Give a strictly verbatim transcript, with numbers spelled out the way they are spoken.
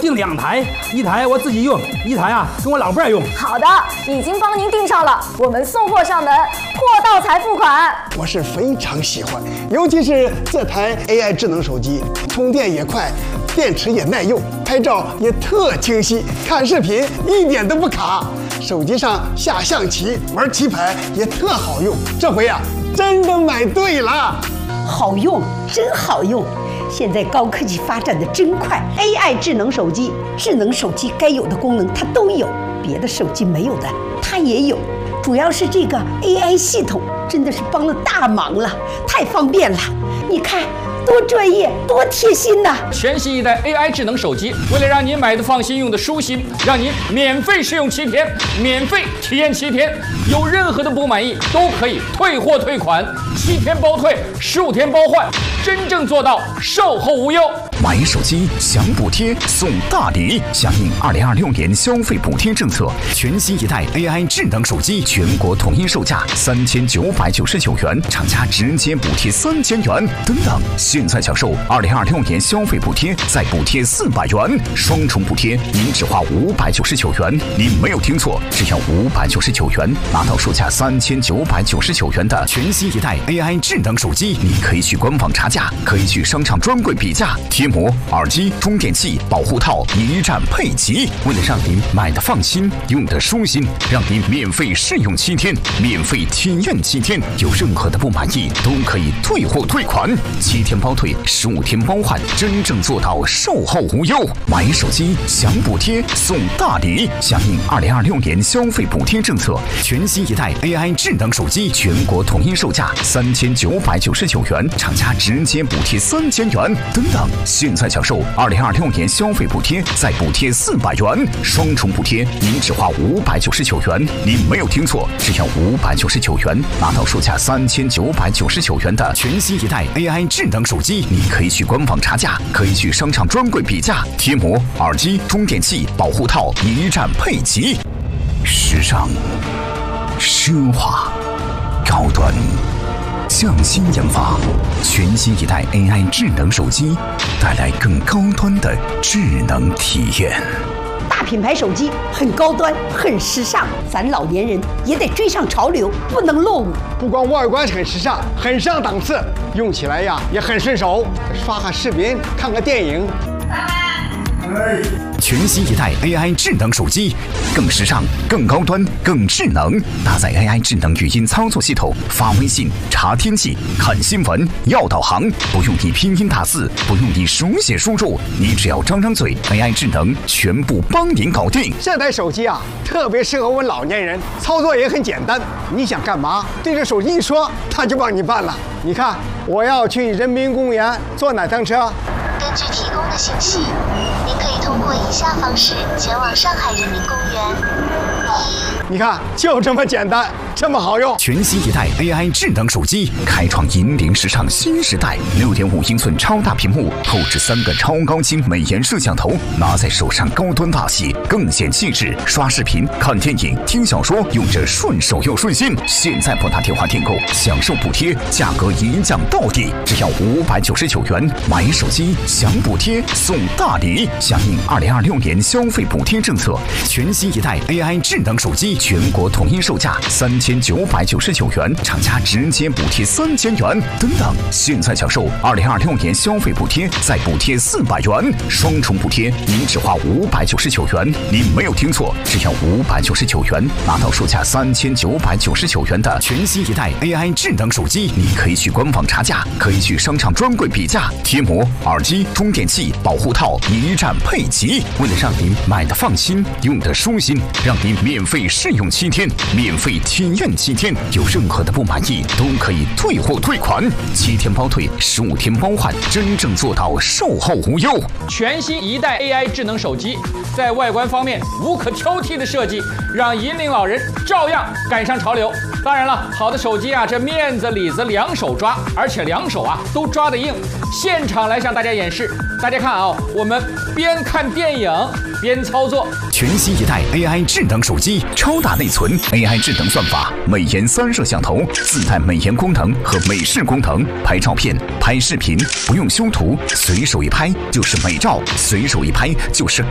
订两台，一台我自己用，一台啊跟我老伴儿用。 好的，已经帮您订上了，我们送货上门，货到才付款。 我是非常喜欢，尤其是这台 A I 智能手机，充电也快，电池也耐用，拍照也特清晰，看视频一点都不卡。手机上下象棋、玩棋牌也特好用。这回啊，真的买对了。 好用，真好用。现在高科技发展的真快 ，A I 智能手机，智能手机该有的功能它都有，别的手机没有的它也有。主要是这个 A I 系统真的是帮了大忙了，太方便了。你看。多专业，多贴心呐！ 全新一代 A I 智能手机，为了让您买的放心、用的舒心，让您免费试用七天，免费体验七天，有任何的不满意都可以退货退款，七天包退，十五天包换，真正做到售后无忧。 买手机享补贴送大礼，响应二零二六年消费补贴政策，全新一代 A I 智能手机全国统一售价三千九百九十九元，厂家直接补贴三千元。等等，现在享受二零二六年消费补贴，再补贴四百元，双重补贴，您只花五百九十九元。您没有听错，只要五百九十九元，拿到售价三千九百九十九元的全新一代 A I 智能手机。你可以去官网查价，可以去商场专柜比价，贴膜、耳机、充电器、保护套一站配齐。为了让您买的放心，用的舒心，让您免费试用七天，免费体验七天，有任何的不满意都可以退货退款，七天包退，十五天包换，真正做到售后无忧。买手机享补贴送大礼，响应二零二六年消费补贴政策，全新一代 A I 智能手机全国统一售价三千九百九十九元，厂家直接补贴三千元。等等，现在享受二零二六年消费补贴，再补贴四百元，双重补贴，您只花五百九十九元。您没有听错，只要五百九十九元，拿到售价三千九百九十九元的全新一代 A I 智能手机。你可以去官网查价，可以去商场专柜比价，贴膜、耳机、充电器、保护套一站配齐。时尚、奢华、高端。匠心研发，全新一代 A I 智能手机，带来更高端的智能体验。 大品牌手机很高端，很时尚，咱老年人也得追上潮流，不能落伍。 不光外观很时尚，很上档次，用起来呀也很顺手，刷个视频，看个电影。 全新一代 A I 智能手机，更时尚、更高端、更智能，搭载 A I 智能语音操作系统，发微信、查天气、看新闻、要导航，不用你拼音打字，不用你手写输入，你只要张张嘴 ，A I 智能全部帮您搞定。 这台手机啊，特别适合我们老年人，操作也很简单。你想干嘛，对着手机一说，它就帮你办了。你看，我要去人民公园坐哪趟车？ 根据提供的信息，您可以通过以下方式前往上海人民公园。 你看，就这么简单，这么好用。 全新一代 A I 智能手机，开创引领时尚新时代。六点五英寸超大屏幕，后置三个超高清美颜摄像头，拿在手上高端大气，更显气质。刷视频、看电影、听小说，用着顺手又顺心。现在拨打电话订购，享受补贴，价格一降到底，只要五百九十九元。买手机享补贴送大礼，响应二零二六年消费补贴政策，全新一代 A I 智能手机全国统一售价三千九百九十九元，厂家直接补贴三千元。等等，现在享受二零二六年消费补贴，再补贴四百元，双重补贴，您只花五百九十九元。您没有听错，只要五百九十九元，拿到售价三千九百九十九元的全新一代 A I 智能手机。你可以去官网查价，可以去商场专柜比价，贴膜、耳机、充电器、保护套一站配齐。为了让您买的放心，用的舒心，让您免费试用七天，免费体验七天，有任何的不满意都可以退货退款，七天包退，十五天包换，真正做到售后无忧。 全新一代 A I 智能手机，在外观方面无可挑剔的设计，让引领老人照样赶上潮流。当然了，好的手机啊，这面子里子两手抓，而且两手啊都抓得硬。现场来向大家演示，大家看啊，我们边看电影边操作。 全新一代 A I 智能手机，超大内存 A I 智能算法，美颜三摄像头，自带美颜功能和美视功能，拍照片、拍视频不用修图，随手一拍就是美照，随手一拍就是